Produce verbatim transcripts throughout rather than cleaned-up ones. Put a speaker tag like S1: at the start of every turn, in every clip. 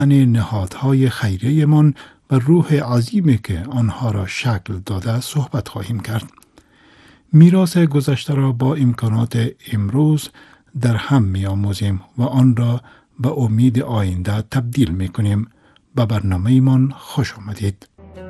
S1: نهادهای خیریه‌مان و روح عظیمی که آنها را شکل داده صحبت خواهیم کرد. میراث گذشته را با امکانات امروز در هم می آموزیم و آن را به امید آینده تبدیل می کنیم. به برنامه ایمان خوش آمدید.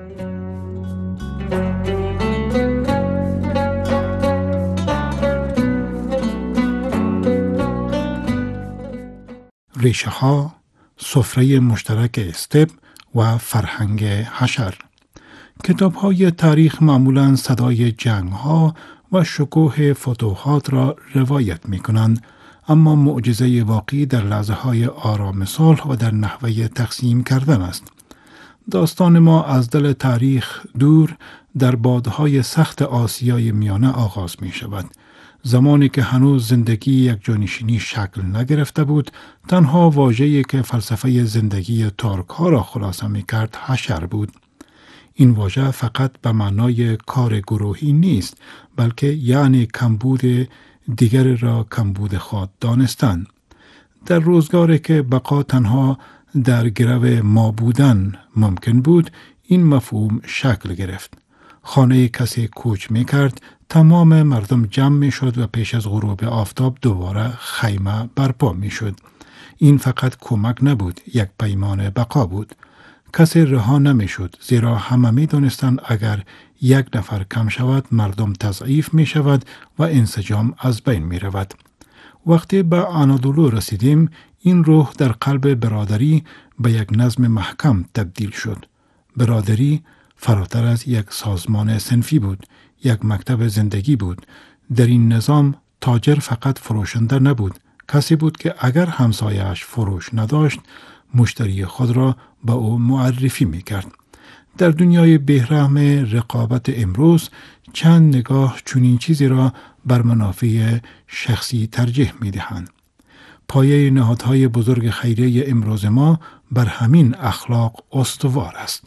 S1: ریشه ها، سفره مشترک استپ و فرهنگ حشر. کتاب های تاریخ معمولاً صدای جنگ ها و شکوه فتوحات را روایت می کنند، اما معجزه واقعی در لحظه های آرام صلح و در نحوه تقسیم کردن است. داستان ما از دل تاریخ دور در بادهای سخت آسیای میانه آغاز می شود. زمانی که هنوز زندگی یک جانشینی شکل نگرفته بود، تنها واژه‌ای که فلسفه زندگی تارک ها را خلاصه می کرد حشر بود. این واژه فقط به معنای کار گروهی نیست، بلکه یعنی کمبود دیگر را کمبود خود دانستن. در روزگاری که بقا تنها در گرو ما بودن ممکن بود، این مفهوم شکل گرفت. خانه کسی کوچ می کرد، تمام مردم جمع می شد و پیش از غروب آفتاب دوباره خیمه برپا می شد. این فقط کمک نبود، یک پیمان بقا بود. کسی رها نمی شد، زیرا همه می دانستند اگر یک نفر کم شود مردم تضعیف می شود و انسجام از بین می رود. وقتی به آنادولو رسیدیم، این روح در قلب برادری به یک نظم محکم تبدیل شد. برادری فراتر از یک سازمان صنفی بود، یک مکتب زندگی بود. در این نظام تاجر فقط فروشنده نبود، کسی بود که اگر همسایه‌اش فروش نداشت، مشتری خود را به او معرفی می‌کرد. در دنیای بهرحم رقابت امروز، چند نگاه چنین چیزی را بر منافع شخصی ترجیح می‌دهند. پایه نهادهای بزرگ خیریه امروز ما بر همین اخلاق استوار است.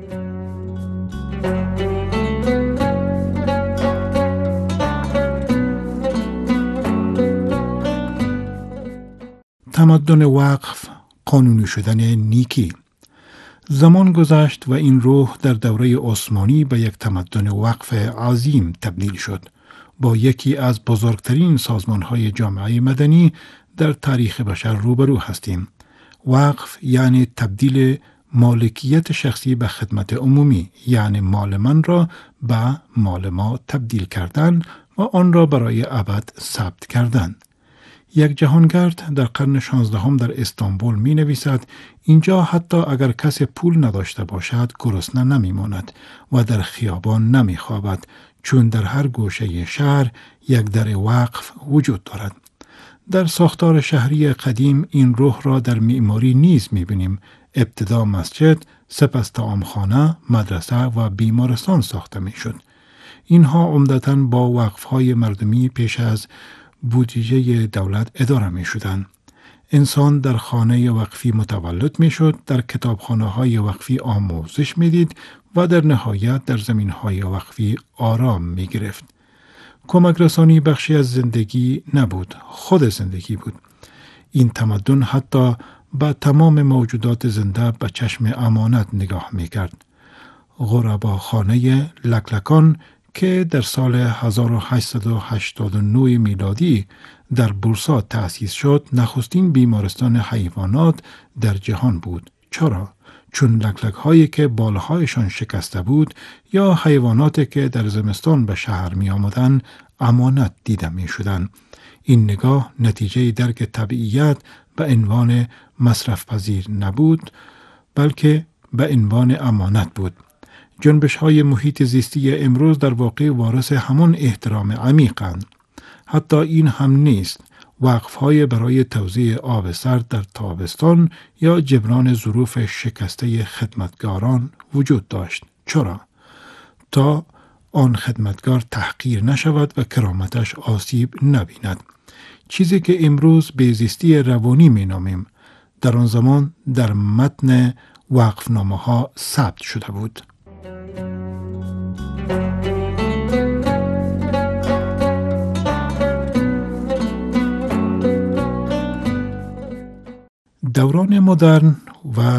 S1: تمدن وقف، قانونی شدن نیکی. زمان گذشت و این روح در دوره عثمانی به یک تمدن وقف عظیم تبدیل شد. با یکی از بزرگترین سازمانهای جامعه مدنی در تاریخ بشر روبرو هستیم. وقف یعنی تبدیل مالکیت شخصی به خدمت عمومی، یعنی مال من را به مال ما تبدیل کردن و آن را برای ابد ثبت کردن. یک جهانگرد در قرن شانزدهم در استانبول می نویسد: اینجا حتی اگر کسی پول نداشته باشد گرسنه نمی ماند و در خیابان نمی خوابد، چون در هر گوشه شهر یک در وقف وجود دارد. در ساختار شهری قدیم این روح را در معماری نیز می بینیم. ابتدا مسجد، سپس طعامخانه، مدرسه و بیمارستان ساخته می شد. اینها عمدتاً با وقف‌های مردمی پیش از بودجه دولت اداره می شدند. انسان در خانه وقفی متولد می شد، در کتابخانه های وقفی آموزش می دید و در نهایت در زمین های وقفی آرام می گرفت. کمک رسانی بخشی از زندگی نبود، خود زندگی بود. این تمدن حتی به تمام موجودات زنده به چشم امانت نگاه می کرد. غرباخانه لکلکان که در سال هزار و هشتصد و هشتاد و نه میلادی در بورسا تأسیس شد، نخستین بیمارستان حیوانات در جهان بود. چرا؟ چون لکلک هایی که بالهایشان شکسته بود یا حیواناتی که در زمستان به شهر می آمدن امانت دیده می شدن. این نگاه نتیجه درک طبیعیت به عنوان مصرف پذیر نبود، بلکه به عنوان امانت بود. جنبش های محیط زیستی امروز در واقع وارث همان احترام عمیقند. حتی این هم نیست. وقف های برای توزیع آب سرد در تابستان یا جبران ظروف شکسته خدمتگاران وجود داشت. چرا؟ تا آن خدمتگار تحقیر نشود و کرامتش آسیب نبیند. چیزی که امروز بهزیستی روانی می نامیم، در آن زمان در متن وقفنامه ها ثبت شده بود. دوران مدرن و